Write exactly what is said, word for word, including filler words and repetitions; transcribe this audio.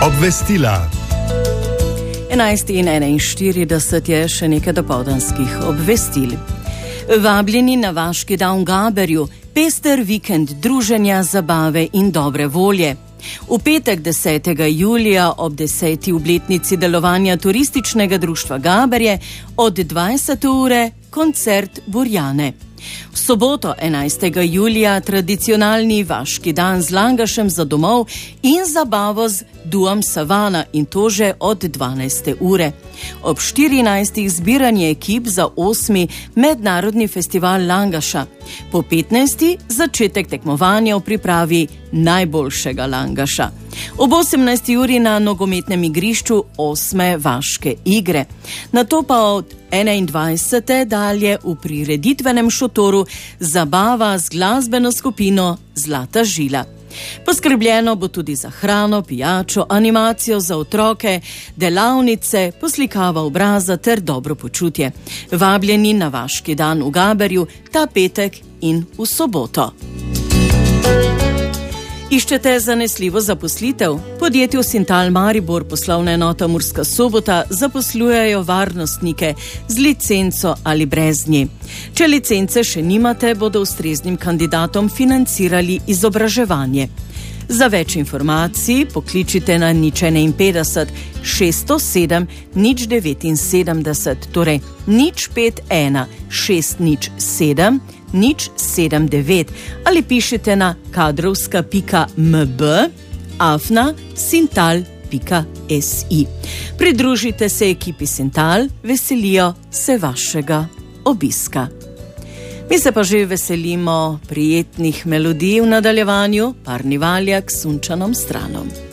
Obvestila. enajst in enainštirideset je še nekaj dopoldanskih obvestil. Vabljeni na vaški dan v Gaberju, pester vikend druženja, zabave in dobre volje. V petek desetega julija ob deseti obletnici delovanja turističnega društva Gaberje od dvajsete ure koncert Burjane. V soboto enajstega julija tradicionalni vaški dan z langašem za domov in zabavo z duom Savana, in to že od dvanajste ure. Ob štirinajstih zbiranje ekip za osmi mednarodni festival langaša. Po petnajsti začetek tekmovanja v pripravi najboljšega langaša. Ob osemnajsti uri na nogometnem igrišču osme vaške igre. Nato pa od enaindvajsete dalje v prireditvenem šotoru zabava z glasbeno skupino Zlata žila. Poskrbljeno bo tudi za hrano, pijačo, animacijo za otroke, delavnice, poslikava obraza ter dobro počutje. Vabljeni na vaški dan v Gaberju ta petek in v soboto. Iščete zanesljivo zaposlitev? Podjetju Sintal Maribor poslovna enota Murska Sobota zaposlujejo varnostnike z licenco ali brez nje. Če licence še nimate, bodo ustreznim kandidatom financirali izobraževanje. Za več informacij pokličite na nič enainpetdeset šeststo sedem nič devetinsedemdeset, torej nič pet ena šest nič sedem nič sedem devet ali pišite na kadrovska pika mb afna sintal pika si. Pridružite se ekipi Sintal, veselijo se vašega obiska. Mi se pa že veselimo prijetnih melodij v nadaljevanju, Parni valjak s sunčanom stranom.